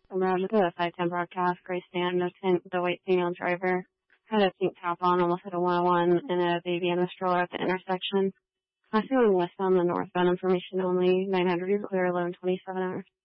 Around the 510 broadcast, gray stand, the white female driver had a pink top on, almost at a 101, and a baby in a stroller at the intersection. Passing on west on the northbound, information only, 900, you're clear, 11:27 hours.